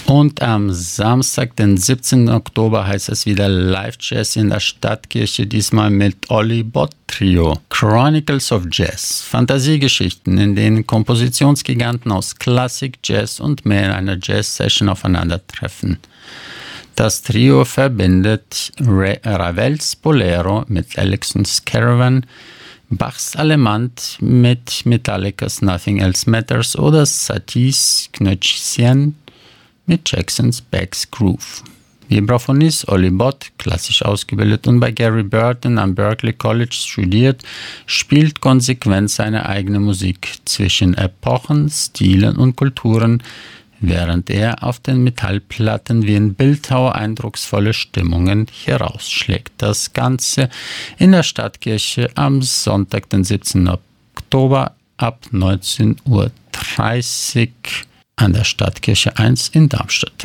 Und am Samstag, den 17. Oktober, heißt es wieder Live-Jazz in der Stadtkirche, diesmal mit Olli Bott Trio. Chronicles of Jazz, Fantasiegeschichten, in denen Kompositionsgiganten aus Klassik, Jazz und mehr in einer Jazz-Session aufeinandertreffen. Das Trio verbindet Ravels Bolero mit Alexander's Caravan, Bachs Allemande mit Metallicas Nothing Else Matters oder Satie's Knöchchen mit Jacksons Beck's Groove. Vibraphonist Olli Bott, klassisch ausgebildet und bei Gary Burton am Berklee College studiert, spielt konsequent seine eigene Musik zwischen Epochen, Stilen und Kulturen, während er auf den Metallplatten wie ein Bildhauer eindrucksvolle Stimmungen herausschlägt. Das Ganze in der Stadtkirche am Sonntag, den 17. Oktober ab 19:30 Uhr an der Stadtkirche 1 in Darmstadt.